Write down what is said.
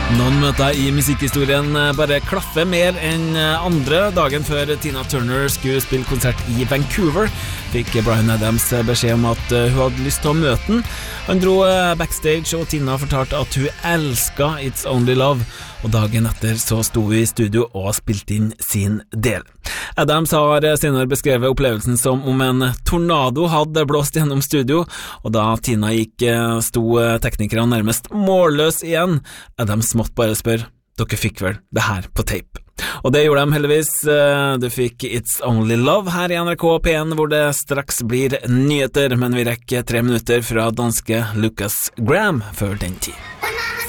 Noen møter i musikkhistorien bare klaffer mer enn andre. Dagen før Tina Turner skulle spille konsert i Vancouver, fikk Bryan Adams beskjed om at hun hadde lyst til å møte den. Han dro backstage, og Tina fortalte at hun elsket It's Only Love, og dagen etter så sto hun i studio og spilte inn sin del. Adams har senere beskrevet opplevelsen som om en tornado hadde blåst gjennom studio, og da Tina gikk, sto teknikerne nærmest målløs igjen. Adams måtte bare spørre, dere fikk vel det her på tape? Og det gjorde de heldigvis. Du fikk It's Only Love her i NRK P1, hvor det straks blir nyheter, men vi rekker 3 minutter fra danske Lucas Graham før den tid.